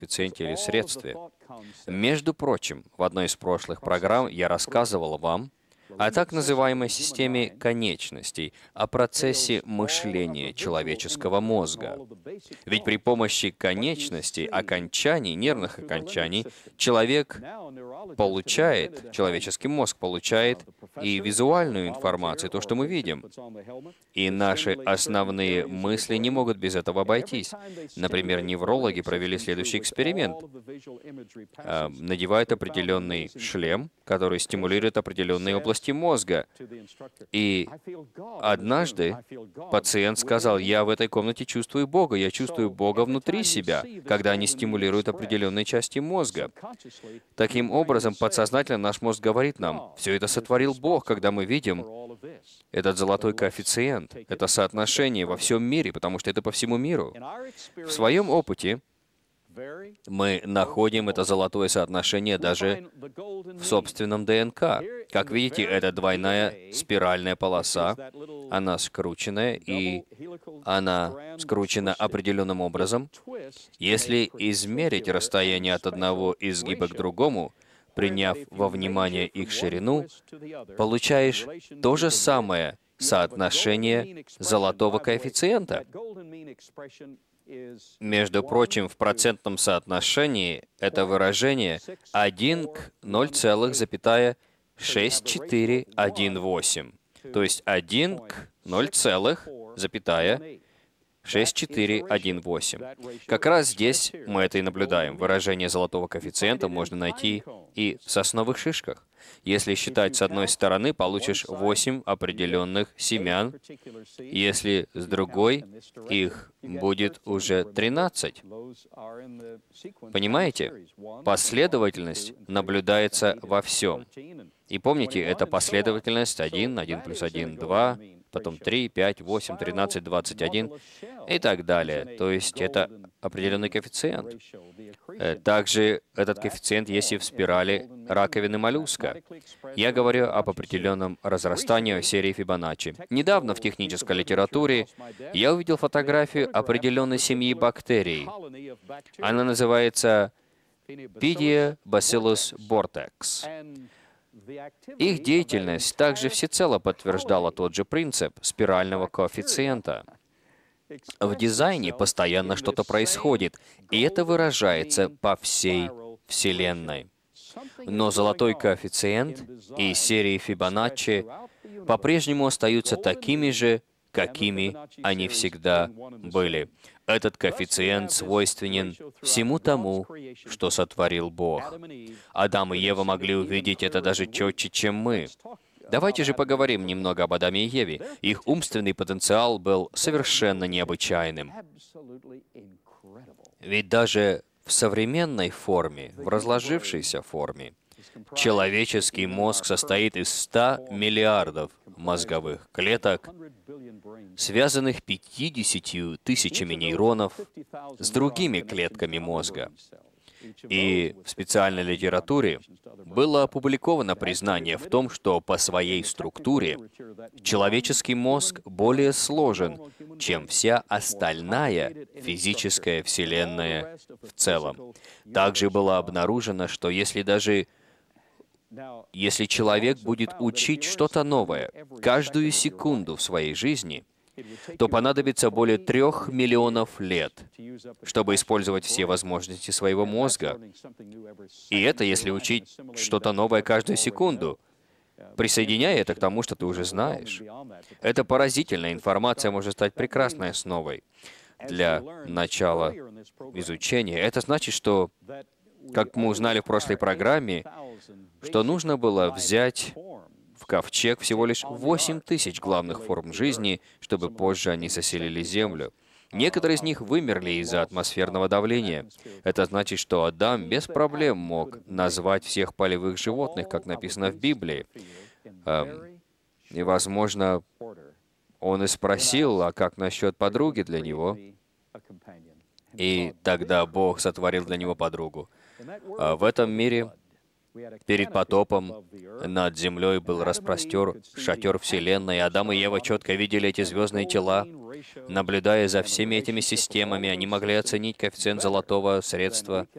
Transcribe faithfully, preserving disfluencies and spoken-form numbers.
коэффициенте или средстве. Между прочим, в одной из прошлых программ я рассказывал вам о так называемой системе конечностей, о процессе мышления человеческого мозга. Ведь при помощи конечностей, окончаний, нервных окончаний, человек получает, человеческий мозг получает и визуальную информацию, то, что мы видим. И наши основные мысли не могут без этого обойтись. Например, неврологи провели следующий эксперимент. Э, Надевают определенный шлем, который стимулирует определенные области мозга. И однажды пациент сказал: «Я в этой комнате чувствую Бога, я чувствую Бога внутри себя», когда они стимулируют определенные части мозга. Таким образом, подсознательно наш мозг говорит нам: все это сотворил Бог, когда мы видим этот золотой коэффициент, это соотношение во всем мире, потому что это по всему миру. В своем опыте мы находим это золотое соотношение даже в собственном ДНК. Как видите, это двойная спиральная полоса, она скрученная, и она скручена определенным образом. Если измерить расстояние от одного изгиба к другому, приняв во внимание их ширину, получаешь то же самое соотношение золотого коэффициента. Между прочим, в процентном соотношении это выражение один к ноль целых шесть четыре один восемь. То есть один к ноль целых шесть четыре один восемь. Как раз здесь мы это и наблюдаем. Выражение золотого коэффициента можно найти и в сосновых шишках. Если считать с одной стороны, получишь восемь определенных семян. Если с другой, их будет уже тринадцать. Понимаете? Последовательность наблюдается во всем. И помните, это последовательность один, один плюс один, два, потом три, пять, восемь, тринадцать, двадцать один и так далее. То есть это определенный коэффициент. Также этот коэффициент есть и в спирали раковины моллюска. Я говорю об определенном разрастании серии Фибоначчи. Недавно в технической литературе я увидел фотографию определенной семьи бактерий. Она называется Pedia Bacillus bortex. Их деятельность также всецело подтверждала тот же принцип спирального коэффициента. В дизайне постоянно что-то происходит, и это выражается по всей Вселенной. Но золотой коэффициент и серии Фибоначчи по-прежнему остаются такими же, какими они всегда были. Этот коэффициент свойственен всему тому, что сотворил Бог. Адам и Ева могли увидеть это даже четче, чем мы. Давайте же поговорим немного об Адаме и Еве. Их умственный потенциал был совершенно необычайным. Ведь даже в современной форме, в разложившейся форме, человеческий мозг состоит из ста миллиардов мозговых клеток, связанных пятьюдесятью тысячами нейронов с другими клетками мозга. И в специальной литературе было опубликовано признание в том, что по своей структуре человеческий мозг более сложен, чем вся остальная физическая Вселенная в целом. Также было обнаружено, что если даже если человек будет учить что-то новое каждую секунду в своей жизни, то понадобится более трех миллионов лет, чтобы использовать все возможности своего мозга. И это если учить что-то новое каждую секунду, присоединяя это к тому, что ты уже знаешь. Это поразительная информация может стать прекрасной основой для начала изучения. Это значит, что, как мы узнали в прошлой программе, что нужно было взять в ковчег всего лишь восемь тысяч главных форм жизни, чтобы позже они заселили Землю. Некоторые из них вымерли из-за атмосферного давления. Это значит, что Адам без проблем мог назвать всех полевых животных, как написано в Библии. Эм, и, возможно, он и спросил, а как насчет подруги для него? И тогда Бог сотворил для него подругу. А в этом мире перед потопом над землей был распростер шатер Вселенной, и Адам и Ева четко видели эти звездные тела. Наблюдая за всеми этими системами, они могли оценить коэффициент золотого средства